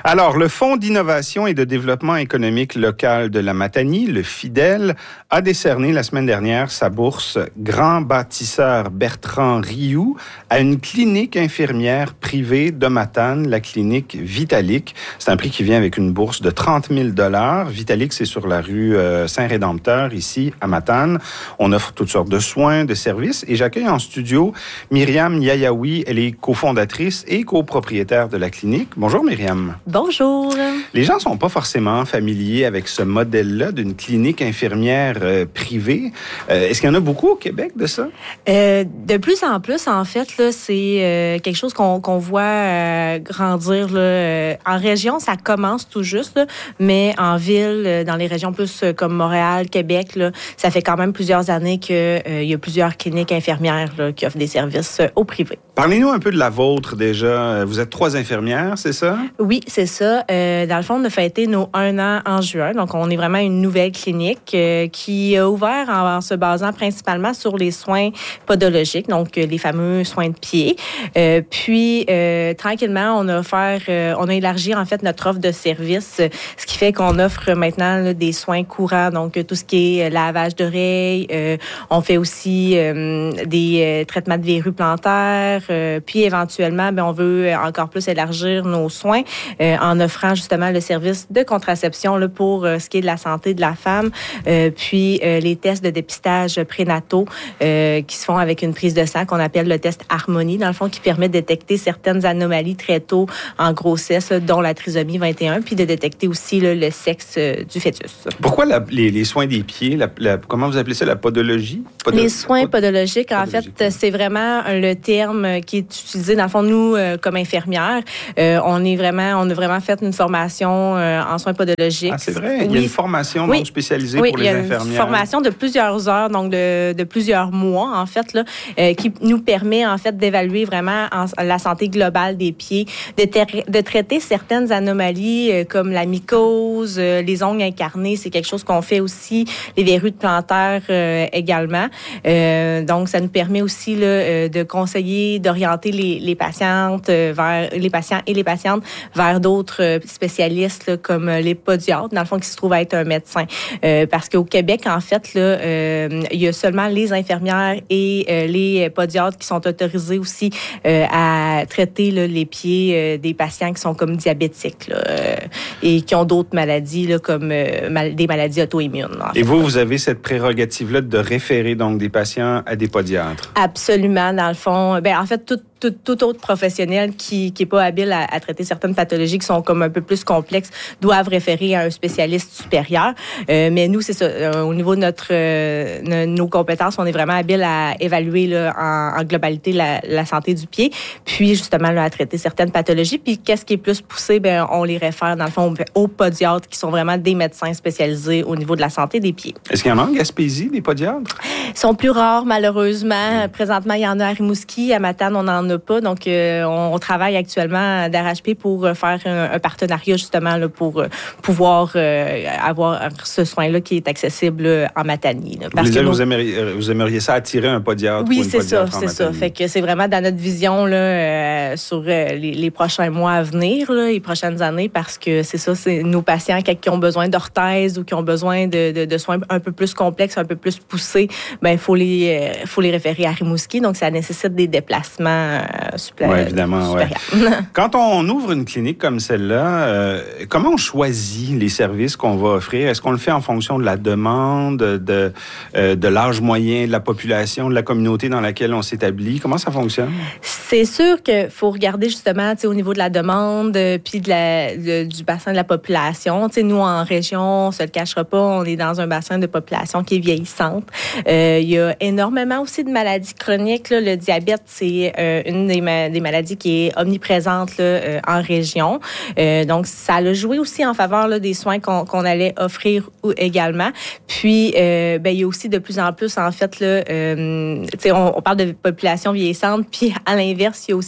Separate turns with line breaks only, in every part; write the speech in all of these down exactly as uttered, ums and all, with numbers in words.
Alors, le Fonds d'innovation et de développement économique local de la Matanie, le FIDEL, a décerné la semaine dernière sa bourse Grand bâtisseur Bertrand Rioux à une clinique infirmière privée de Matane, la clinique Vitalic. C'est un prix qui vient avec une bourse de trente mille dollars. Vitalic, c'est sur la rue euh, Saint-Rédempteur, ici à Matane. On offre toutes sortes de soins, de services. Et j'accueille en studio Myriam Yayaoui. Elle est cofondatrice et copropriétaire de la clinique. Bonjour Myriam.
Bonjour.
Les gens ne sont pas forcément familiers avec ce modèle-là d'une clinique infirmière euh, privée. Euh, est-ce qu'il y en a beaucoup au Québec de ça?
Euh, de plus en plus, en fait, là, c'est euh, quelque chose qu'on, qu'on voit euh, grandir. Là, euh, en région, ça commence tout juste, là, mais en ville, euh, dans les régions plus euh, comme Montréal, Québec, là, ça fait quand même plusieurs années qu'il euh, y a plusieurs cliniques infirmières là, qui offrent des services euh, au privé.
Parlez-nous un peu de la vôtre déjà. Vous êtes trois infirmières, c'est ça?
Oui, c'est ça. Euh, dans le fond, on a fêté nos un an en juin. Donc, on est vraiment une nouvelle clinique euh, qui a ouvert en, en se basant principalement sur les soins podologiques, donc euh, les fameux soins de pied. Euh, puis, euh, tranquillement, on a offert, euh, on a élargi en fait notre offre de services, euh, ce qui fait qu'on offre maintenant là, des soins courants, donc euh, tout ce qui est euh, lavage d'oreilles. Euh, on fait aussi euh, des euh, traitements de verrues plantaires. Euh, puis, éventuellement, ben, on veut encore plus élargir nos soins euh, en offrant justement le service de contraception là, pour euh, ce qui est de la santé de la femme, euh, puis euh, les tests de dépistage prénataux euh, qui se font avec une prise de sang qu'on appelle le test Harmonie, dans le fond, qui permet de détecter certaines anomalies très tôt en grossesse, là, dont la trisomie vingt et un, puis de détecter aussi là, le sexe euh, du fœtus.
Pourquoi la, les, les soins des pieds, la, la, comment vous appelez ça, la podologie? Podo-
les soins pod- podologiques, en
podologique.
fait, c'est vraiment le terme qui est utilisé, dans le fond, nous, euh, comme infirmières, euh, on est vraiment, on a vraiment fait une formation euh, en soins podologiques.
Ah, c'est vrai?
Oui.
Il y a une formation
oui.
donc spécialisée
oui,
pour les infirmières.
Oui, il y a une formation de plusieurs heures, donc de, de plusieurs mois, en fait, là, euh, qui nous permet, en fait, d'évaluer vraiment en, la santé globale des pieds, de, ter- de traiter certaines anomalies euh, comme la mycose, euh, les ongles incarnés, c'est quelque chose qu'on fait aussi, les verrues de plantaire euh, également. Euh, donc, ça nous permet aussi là, euh, de conseiller, d'orienter les, les patientes euh, vers les patients et les patientes vers d'autres euh, spécialistes là, comme les podiatres, dans le fond, qui se trouvent à être un médecin. Euh, parce qu'au Québec, en fait, là, euh, il y a seulement les infirmières et euh, les podiatres qui sont autorisés aussi euh, à traiter là, les pieds euh, des patients qui sont comme diabétiques là, euh, et qui ont d'autres maladies là, comme euh, mal- des maladies auto-immunes.
Et vous, vous avez cette prérogative-là de référer donc des patients à des podiatres?
Absolument, dans le fond. Ben, en fait, tout Tout, tout autre professionnel qui qui est pas habile à, à traiter certaines pathologies qui sont comme un peu plus complexes doivent référer à un spécialiste supérieur. Euh, mais nous, c'est ça. Euh, au niveau de notre euh, nos compétences, on est vraiment habile à évaluer là, en, en globalité la, la santé du pied, puis justement là, à traiter certaines pathologies. Puis qu'est-ce qui est plus poussé, ben on les réfère dans le fond aux podiatres qui sont vraiment des médecins spécialisés au niveau de la santé des pieds.
Est-ce qu'il y en a en Gaspésie, des podiatres?
Ils sont plus rares, malheureusement. Mmh. Présentement, il y en a à Rimouski, à Matane, on en a pas. Donc, euh, on travaille actuellement d'arrache-pied pour faire un, un partenariat justement là, pour euh, pouvoir euh, avoir ce soin-là qui est accessible en Matanie. Là,
parce vous, que
nous...
vous, aimeriez, vous aimeriez ça attirer un podiatre?
Oui,
ou une
c'est
podiatre
ça, c'est ça. Fait que c'est vraiment dans notre vision là, euh, sur euh, les, les prochains mois à venir, là, les prochaines années, parce que c'est ça, c'est nos patients qui ont besoin d'orthèse ou qui ont besoin de, de, de soins un peu plus complexes, un peu plus poussés, ben il faut les, euh, faut les référer à Rimouski. Donc, ça nécessite des déplacements euh, supplémentaires.
Oui, évidemment. Ouais. Quand on ouvre une clinique comme celle-là, euh, comment on choisit les services qu'on va offrir? Est-ce qu'on le fait en fonction de la demande, de, euh, de l'âge moyen de la population, de la communauté dans laquelle on s'établit? Comment ça fonctionne?
C'est sûr qu'il faut regarder justement au niveau de la demande euh, puis de la, de, du bassin de la population. T'sais, nous, en région, on ne se le cachera pas, on est dans un bassin de population qui est vieillissante. Euh, il y a énormément aussi de maladies chroniques. Là. Le diabète, c'est euh, une des, ma- des maladies qui est omniprésente là, euh, en région. Euh, donc, ça a joué aussi en faveur là, des soins qu'on, qu'on allait offrir également. Puis, euh, ben, il y a aussi de plus en plus, en fait, là, euh, on, on parle de population vieillissante, puis à l'inverse, il y a aussi de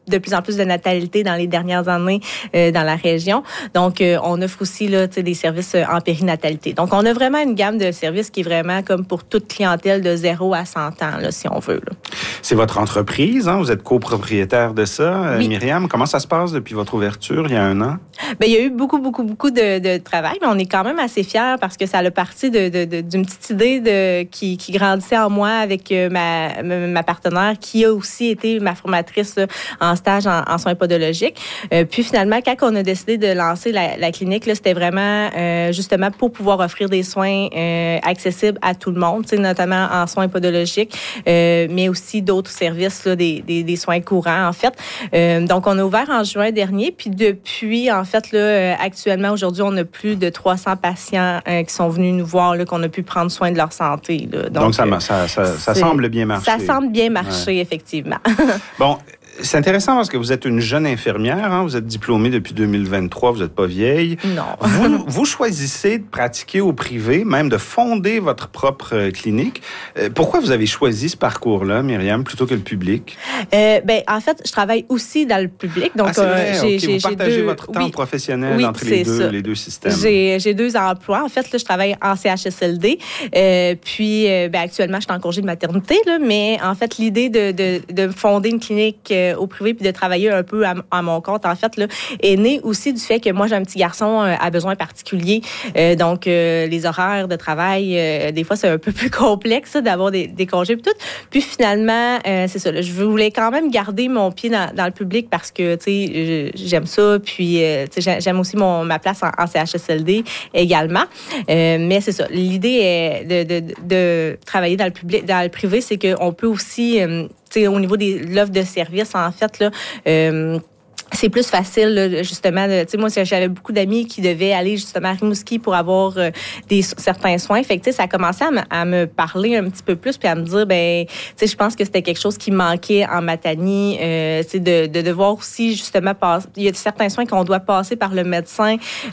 de plus en plus de natalité dans les dernières années euh, dans la région. Donc, euh, on offre aussi là, des services en périnatalité. Donc, on a vraiment une gamme de services qui est vraiment comme pour toute clientèle de zéro à cent ans, là, si on veut. Là.
C'est votre entreprise, hein? Vous êtes copropriétaire de ça.
Oui.
Myriam, comment ça se passe depuis votre ouverture il y a un an?
Bien, il y a eu beaucoup, beaucoup, beaucoup de, de travail, mais on est quand même assez fiers parce que ça a parti de, de, de, d'une petite idée de, qui, qui grandissait en moi avec ma, ma, ma partenaire qui a aussi été ma formatrice là, en stage en, en soins podologiques. Euh, puis finalement, quand on a décidé de lancer la, la clinique, là, c'était vraiment euh, justement pour pouvoir offrir des soins euh, accessibles à tout le monde, notamment en soins podologiques, euh, mais aussi d'autres services, là, des, des, des soins courants, en fait. Euh, donc, on a ouvert en juin dernier, puis depuis, en fait, là, actuellement, aujourd'hui, on a plus de trois cents patients euh, qui sont venus nous voir, là, qu'on a pu prendre soin de leur santé. Là. Donc,
Donc ça, euh, ça, ça, ça semble bien marcher.
Ça semble bien marcher, ouais. Effectivement.
Bon, c'est intéressant parce que vous êtes une jeune infirmière, hein? Vous êtes diplômée depuis deux mille vingt-trois, vous n'êtes pas vieille.
Non.
vous, vous choisissez de pratiquer au privé, même de fonder votre propre clinique. Euh, pourquoi vous avez choisi ce parcours-là, Myriam, plutôt que le public?
Euh, ben, en fait, je travaille aussi dans le public. Donc,
ah, c'est vrai?
Euh, j'ai,
okay.
j'ai,
vous partagez
j'ai deux...
votre temps
oui.
professionnel
oui,
entre les deux, les deux systèmes.
J'ai, j'ai deux emplois. En fait, là, je travaille en C H S L D. Euh, puis, euh, ben, actuellement, je suis en congé de maternité. Là, mais en fait, l'idée de, de, de fonder une clinique euh, au privé puis de travailler un peu à, à mon compte, en fait, là, est née aussi du fait que moi, j'ai un petit garçon euh, à besoins particuliers. Euh, donc, euh, les horaires de travail, euh, des fois, c'est un peu plus complexe ça, d'avoir des, des congés et tout. Puis finalement, euh, c'est ça. Là, je voulais quand même garder mon pied dans, dans le public parce que, tu sais, j'aime ça. Puis, euh, tu sais, j'aime aussi mon, ma place en, en C H S L D également. Euh, mais c'est ça. L'idée est de, de, de travailler dans le public, dans le privé, c'est qu'on peut aussi... Euh, au niveau de l'offre de services, en fait, là, euh, c'est plus facile, là, justement. Tu sais, moi, j'avais beaucoup d'amis qui devaient aller justement à Rimouski pour avoir euh, des certains soins. Fait que, tu sais, ça a commencé à, m- à me parler un petit peu plus puis à me dire, ben, tu sais, je pense que c'était quelque chose qui manquait en Matanie. Euh, tu sais, de, de devoir aussi justement passer. Il y a certains soins qu'on doit passer par le médecin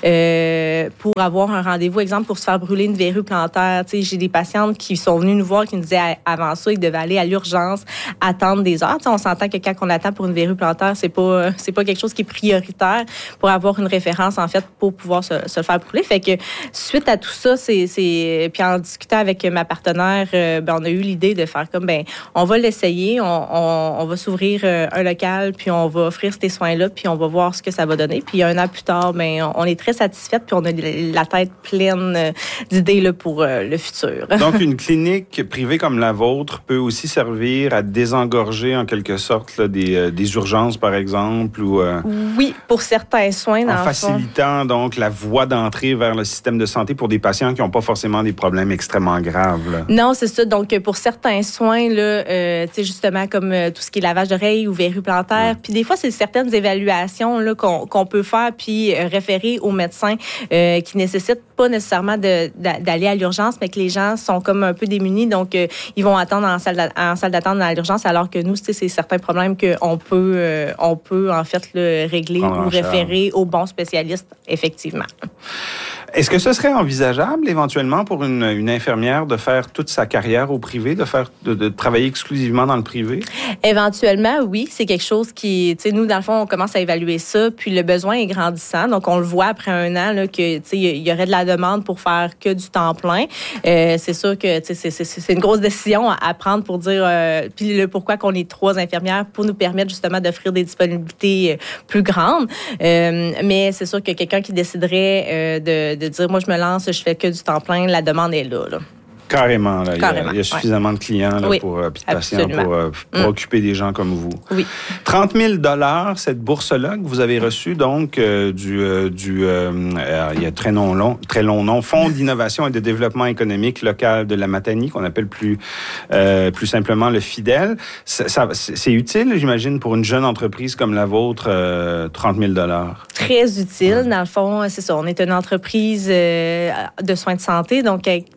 euh, pour avoir un rendez-vous, exemple pour se faire brûler une verrue plantaire. Tu sais, j'ai des patientes qui sont venues nous voir qui nous disaient avant ça, ils devaient aller à l'urgence, attendre des heures. Tu sais, on s'entend que quand on attend pour une verrue plantaire, c'est pas, c'est pas quelque chose qui est prioritaire pour avoir une référence, en fait, pour pouvoir se, se le faire brûler. Fait que, suite à tout ça, c'est... c'est... Puis en discutant avec ma partenaire, euh, ben, on a eu l'idée de faire comme, ben on va l'essayer, on, on, on va s'ouvrir euh, un local, puis on va offrir ces soins-là, puis on va voir ce que ça va donner. Puis un an plus tard, ben on est très satisfaite, puis on a la tête pleine d'idées là, pour euh, le futur.
Donc, une clinique privée comme la vôtre peut aussi servir à désengorger, en quelque sorte, là, des, euh, des urgences, par exemple, ou... Euh,
oui, pour certains soins, dans
en facilitant, fond. donc, la voie d'entrée vers le système de santé pour des patients qui n'ont pas forcément des problèmes extrêmement graves. Là.
Non, c'est ça. Donc, pour certains soins, là, euh, tu sais, justement, comme euh, tout ce qui est lavage d'oreilles ou verrue plantaire, puis des fois, c'est certaines évaluations là, qu'on, qu'on peut faire puis euh, référer aux médecins euh, qui nécessitent pas nécessairement de, d'aller à l'urgence, mais que les gens sont comme un peu démunis, donc euh, ils vont attendre en salle, en salle d'attente à l'urgence, alors que nous, c'est certains problèmes qu'on peut, euh, on peut en fait le régler ou référer aux bons spécialistes, effectivement.
Est-ce que ce serait envisageable, éventuellement, pour une, une infirmière de faire toute sa carrière au privé, de faire de, de travailler exclusivement dans le privé?
Éventuellement, oui. C'est quelque chose qui... Tu sais, nous, dans le fond, on commence à évaluer ça, puis le besoin est grandissant. Donc, on le voit après un an, là, que, tu sais, il y aurait de la demande pour faire que du temps plein. Euh, c'est sûr que, tu sais, c'est, c'est, c'est une grosse décision à prendre pour dire... Euh, puis le pourquoi qu'on est trois infirmières, pour nous permettre, justement, d'offrir des disponibilités plus grandes. Euh, mais c'est sûr que quelqu'un qui déciderait euh, de, de de dire, moi, je me lance, je fais que du temps plein, la demande est là. là.
Carrément. Là.
Carrément,
il y a, il y a suffisamment
ouais.
de clients là,
oui,
pour, euh, puis de patients pour, euh, pour mm. occuper des gens comme vous.
Oui.
trente mille dollars, cette bourse-là que vous avez reçue, donc, euh, du, euh, du euh, euh, il y a très long, long, très long nom, Fonds d'innovation et de développement économique local de la Matanie, qu'on appelle plus, euh, plus simplement le FIDEL. Ça, ça, c'est utile, j'imagine, pour une jeune entreprise comme la vôtre, euh, trente mille dollars.
Très utile. Dans le fond, c'est ça. On est une entreprise euh, de soins de santé, donc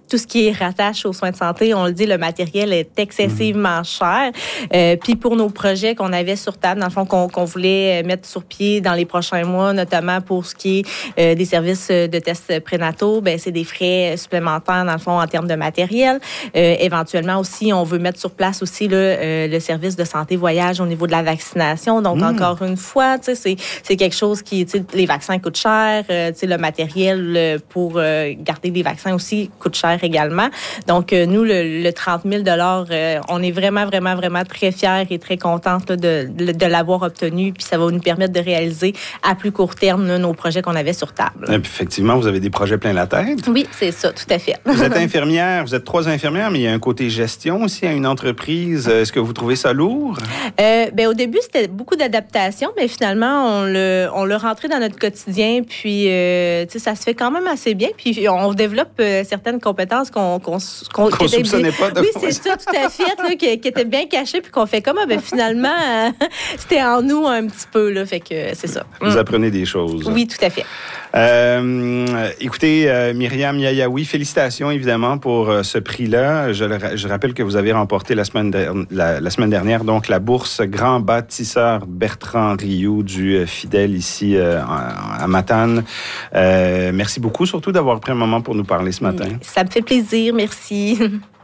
tout ce qui est rattache aux soins de santé, on le dit, le matériel est excessivement mmh. cher. Euh, puis pour nos projets qu'on avait sur table, dans le fond, qu'on, qu'on voulait mettre sur pied dans les prochains mois, notamment pour ce qui est euh, des services de tests prénataux, ben c'est des frais supplémentaires, dans le fond, en termes de matériel. Euh, éventuellement aussi, on veut mettre sur place aussi là, euh, le service de santé voyage au niveau de la vaccination. Donc, mmh. encore une fois, tu sais, c'est, c'est quelque chose qui, tu sais, les vaccins coûtent cher, euh, tu sais, le matériel pour euh, garder les vaccins aussi coûte cher également. Donc, euh, nous, le, le trente mille dollars, euh, on est vraiment, vraiment, vraiment très fiers et très contente là, de, de, de l'avoir obtenu. Puis, ça va nous permettre de réaliser à plus court terme là, nos projets qu'on avait sur table.
Et puis, effectivement, vous avez des projets plein la tête.
Oui, c'est ça, tout à fait.
Vous êtes infirmière, vous êtes trois infirmières, mais il y a un côté gestion aussi à une entreprise. Est-ce que vous trouvez ça lourd?
Euh, ben, au début, c'était beaucoup d'adaptation, mais finalement, on le, on l'a rentré dans notre quotidien. Puis, euh, tu sais, ça se fait quand même assez bien. Puis, on développe euh, certaines compétences qu'on qu'on,
qu'on, qu'on soupçonnait pas. De
oui, c'est ça, tout à fait, là, qui, qui étaient bien cachées, puis qu'on fait comme, ah, ben, finalement, euh, c'était en nous un petit peu, là. Fait que c'est ça.
Vous mm. apprenez des choses.
Oui, tout à fait.
Euh, écoutez, euh, Myriam Yayaoui, félicitations évidemment pour euh, ce prix-là. Je, le, je rappelle que vous avez remporté la semaine, de, la, la semaine dernière donc la bourse Grand Bâtisseur Bertrand Rioux du euh, Fidèle ici euh, à, à Matane. Euh, merci beaucoup surtout d'avoir pris un moment pour nous parler ce matin.
Ça me fait plaisir, merci.